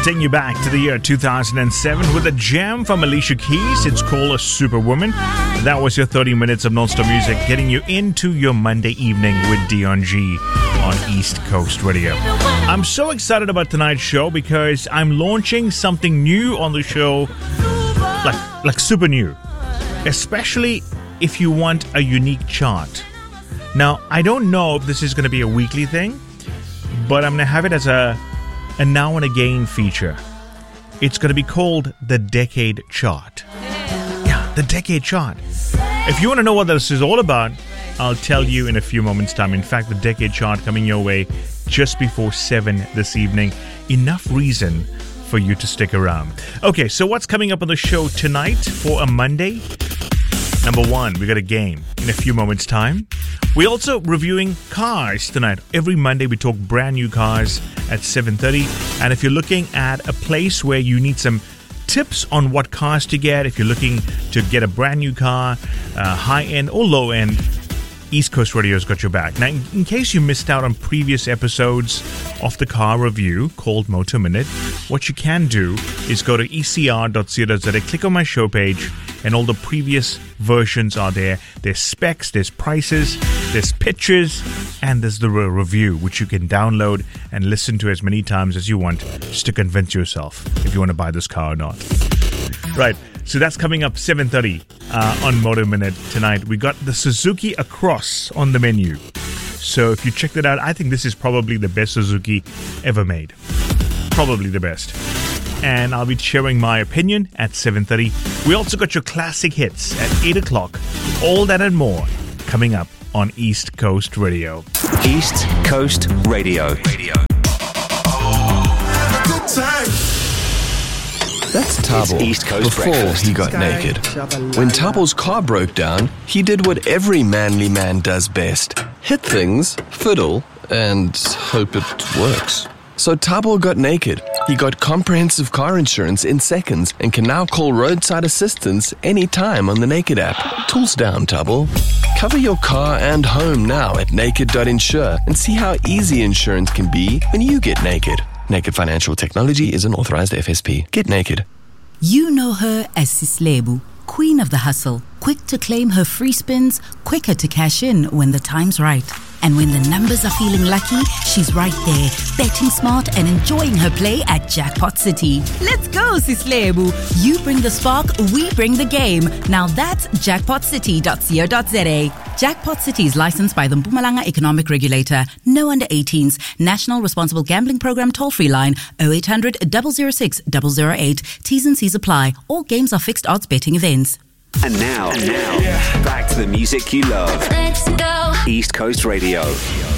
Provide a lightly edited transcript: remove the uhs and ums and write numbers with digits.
Taking you back to the year 2007 with a jam from Alicia Keys. It's called A Superwoman. That was your 30 minutes of non-stop music, getting you into your Monday evening with Dion G on East Coast Radio. I'm so excited about tonight's show because I'm launching something new on the show, like super new, especially if you want a unique chart. Now, I don't know if this is going to be a weekly thing, but I'm going to have it as a now and again feature. It's going to be called the Decade Chart. Yeah, the Decade Chart. If you want to know what this is all about, I'll tell you in a few moments' time. In fact, the Decade Chart coming your way just before 7 this evening. Enough reason for you to stick around. Okay, so what's coming up on the show tonight for a Monday? Number one, we got a game in a few moments' time. We're also reviewing cars tonight. Every Monday, we talk brand new cars at 7:30. And if you're looking at a place where you need some tips on what cars to get, if you're looking to get a brand new car, high-end or low-end, East Coast Radio's got your back. Now, in case you missed out on previous episodes of the car review called Motor Minute, what you can do is go to ecr.co.za, click on my show page, and all the previous versions are there. There's specs, there's prices, there's pictures, and there's the review, which you can download and listen to as many times as you want just to convince yourself if you want to buy this car or not. Right, so that's coming up 7:30 on Motor Minute tonight. We got the Suzuki Across on the menu. So if you check that out, I think this is probably the best Suzuki ever made. Probably the best. And I'll be sharing my opinion at 7:30. We also got your classic hits at 8 o'clock. All that and more coming up on East Coast Radio. East Coast Radio. Good time. That's Tabo East Coast before breakfast. he got naked. When Tabo's car broke down, he did what every manly man does best. Hit things, fiddle, and hope it works. So Tabo got naked. He got comprehensive car insurance in seconds and can now call roadside assistance anytime on the Naked app. Tools down, Tabo. Cover your car and home now at naked.insure and see how easy insurance can be when you get naked. Naked Financial Technology is an authorized FSP. Get naked. You know her as Sislebu, queen of the hustle, quick to claim her free spins, quicker to cash in when the time's right. And when the numbers are feeling lucky, she's right there, betting smart and enjoying her play at Jackpot City. Let's go, Sislebu. You bring the spark, we bring the game. Now that's jackpotcity.co.za. Jackpot City is licensed by the Mpumalanga Economic Regulator. No under 18s. National Responsible Gambling Program toll-free line 0800 006 008. T's and C's apply. All games are fixed odds betting events. And now, back to the music you love. Let's go. East Coast Radio.